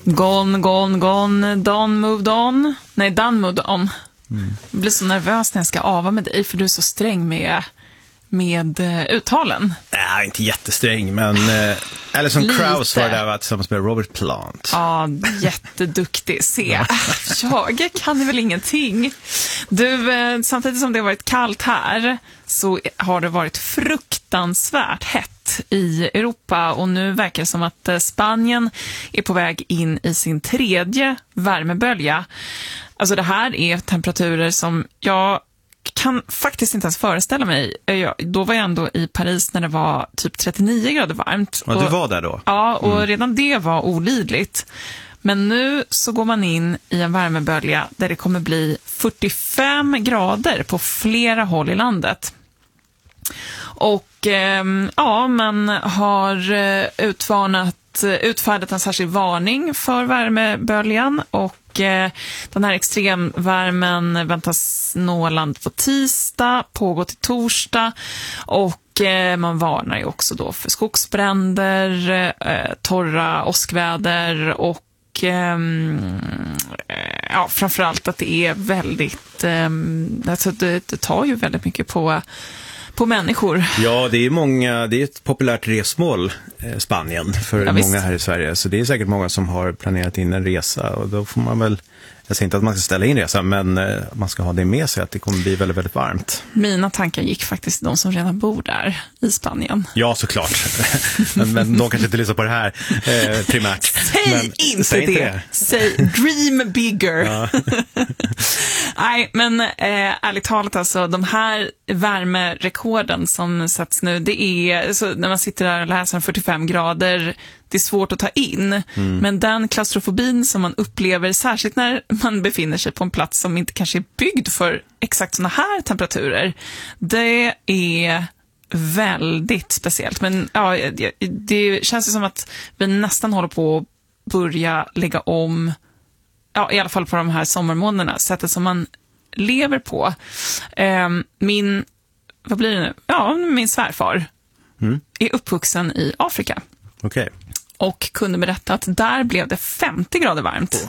Gone, gone, gone, done moved on. Nej, done moved on. Jag blir så nervös när jag ska ava med dig, för du är så sträng med uttalen. Nej, inte jättesträng, men Alison Krauss var där tillsammans med Robert Plant. Ja, jätteduktig. Se, jag kan väl ingenting. Du, samtidigt som det har varit kallt här så har det varit fruktansvärt hett i Europa, och nu verkar det som att Spanien är på väg in i sin 3:e värmebölja. Alltså det här är temperaturer som jag kan faktiskt inte ens föreställa mig. Då var jag ändå i Paris när det var typ 39 grader varmt. Och du var där då? Ja, och redan det var olidligt. Men nu så går man in i en värmebölja där det kommer bli 45 grader på flera håll i landet. Och man har utfärdat en särskild varning för värmeböljan, och den här extremvärmen väntas nå land på tisdag, pågå till torsdag, och man varnar ju också då för skogsbränder, torra åskväder, och framförallt att det är väldigt alltså det tar ju väldigt mycket på människor. Ja, det är ett populärt resmål, Spanien, för många här i Sverige. Så det är säkert många som har planerat in en resa, och då får man väl, jag säger inte att man ska ställa in resan, men man ska ha det med sig att det kommer bli väldigt, väldigt varmt. Mina tankar gick faktiskt till de som redan bor där i Spanien. Ja, såklart. men de kanske inte lyssnar på det här primärt. Säg inte det. Säg dream bigger. Ja. Nej, men ärligt talat, alltså, de här värmerekorden som sätts nu, det är så, när man sitter där och läser 45 grader, det är svårt att ta in. Men den klaustrofobin som man upplever, särskilt när man befinner sig på en plats som inte kanske är byggd för exakt såna här temperaturer, det är väldigt speciellt. Men ja, det känns ju som att vi nästan håller på att börja lägga om, ja, i alla fall på de här sommarmånaderna, sättet som man lever på. Vad blir det nu? Ja, min svärfar är uppvuxen i Afrika. Okej. Och kunde berätta att där blev det 50 grader varmt